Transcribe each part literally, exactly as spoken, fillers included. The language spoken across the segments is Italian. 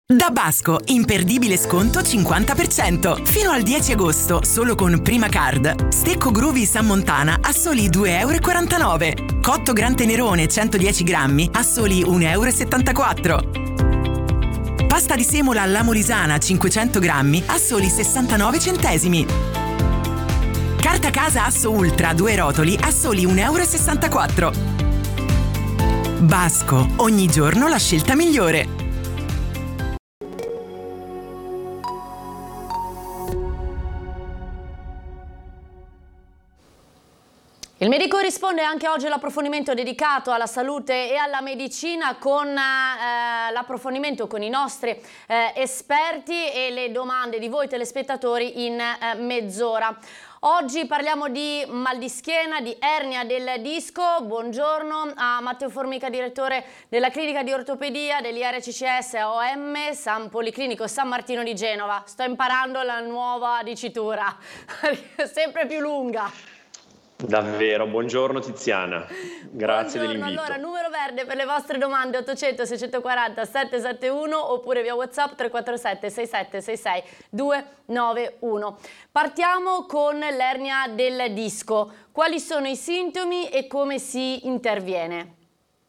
Da Basco, imperdibile sconto cinquanta per cento. Fino al dieci agosto, solo con Prima Card. Stecco Groovy San Montana a soli due e quarantanove euro. Cotto Gran Tenerone centodieci grammi a soli uno e settantaquattro euro. Pasta di semola alla Molisana cinquecento grammi a soli sessantanove centesimi. Carta casa Asso Ultra due rotoli a soli uno e sessantaquattro euro. Basco, ogni giorno la scelta migliore. Il medico risponde anche oggi all'approfondimento dedicato alla salute e alla medicina con eh, l'approfondimento con i nostri eh, esperti e le domande di voi telespettatori in eh, mezz'ora. Oggi parliamo di mal di schiena, di ernia del disco. Buongiorno a Matteo Formica, direttore della clinica di ortopedia dell'I R C C S O M San Policlinico San Martino di Genova. Sto imparando la nuova dicitura, sempre più lunga. Davvero, buongiorno Tiziana, grazie buongiorno, dell'invito. Allora, numero verde per le vostre domande ottocento seicentoquaranta settecentosettantuno oppure via WhatsApp tre quattro sette sei sette sei sei due nove uno. Partiamo con l'ernia del disco. Quali sono i sintomi e come si interviene?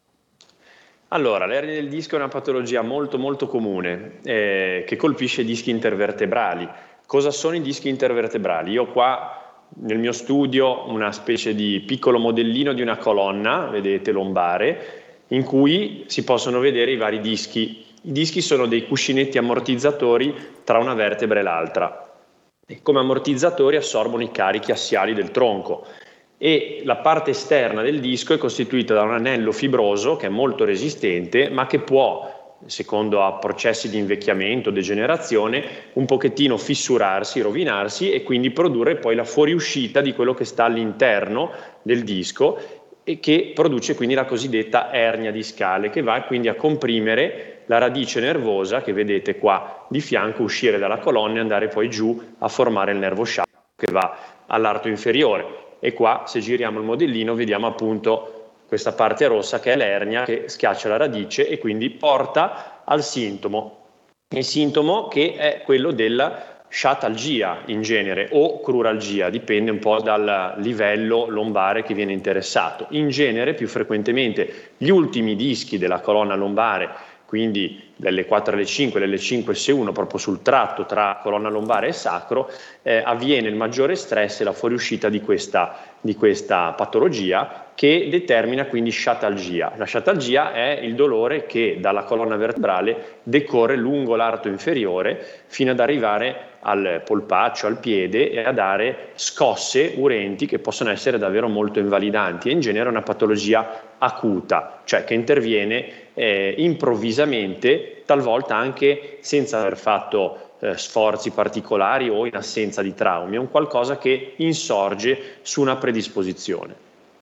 Allora, l'ernia del disco è una patologia molto molto comune eh, che colpisce i dischi intervertebrali. Cosa sono i dischi intervertebrali? Io qua nel mio studio una specie di piccolo modellino di una colonna, vedete, lombare, in cui si possono vedere i vari dischi. I dischi sono dei cuscinetti ammortizzatori tra una vertebra e l'altra. E come ammortizzatori assorbono i carichi assiali del tronco. E la parte esterna del disco è costituita da un anello fibroso che è molto resistente, ma che può, secondo a processi di invecchiamento, degenerazione, un pochettino fissurarsi, rovinarsi e quindi produrre poi la fuoriuscita di quello che sta all'interno del disco e che produce quindi la cosiddetta ernia discale, che va quindi a comprimere la radice nervosa che vedete qua di fianco uscire dalla colonna e andare poi giù a formare il nervo sciatico che va all'arto inferiore. E qua, se giriamo il modellino, vediamo appunto questa parte rossa che è l'ernia che schiaccia la radice e quindi porta al sintomo. Il sintomo che è quello della sciatalgia in genere o cruralgia, dipende un po' dal livello lombare che viene interessato. In genere, più frequentemente, gli ultimi dischi della colonna lombare, quindi delle quattro alle cinque, delle cinque S uno, proprio sul tratto tra colonna lombare e sacro, eh, avviene il maggiore stress e la fuoriuscita di questa, di questa patologia che determina quindi sciatalgia. La sciatalgia è il dolore che dalla colonna vertebrale decorre lungo l'arto inferiore fino ad arrivare al polpaccio, al piede e a dare scosse urenti che possono essere davvero molto invalidanti e in genere è una patologia acuta, cioè che interviene eh, improvvisamente, talvolta anche senza aver fatto eh, sforzi particolari o in assenza di traumi, è un qualcosa che insorge su una predisposizione.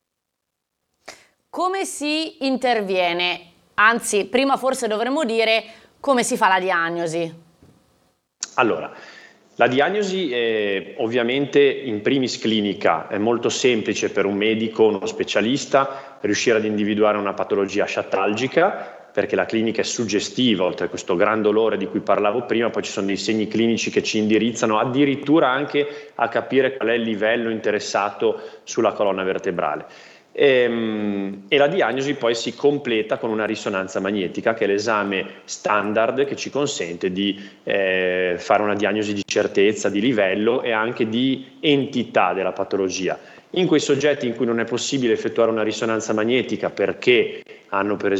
Come si interviene? Anzi, prima forse dovremmo dire come si fa la diagnosi. Allora, la diagnosi è ovviamente in primis clinica, è molto semplice per un medico, uno specialista, riuscire ad individuare una patologia sciatalgica, perché la clinica è suggestiva, oltre a questo gran dolore di cui parlavo prima, poi ci sono dei segni clinici che ci indirizzano addirittura anche a capire qual è il livello interessato sulla colonna vertebrale. E, e la diagnosi poi si completa con una risonanza magnetica, che è l'esame standard che ci consente di eh, fare una diagnosi di certezza, di livello e anche di entità della patologia. In quei soggetti in cui non è possibile effettuare una risonanza magnetica perché hanno per esempio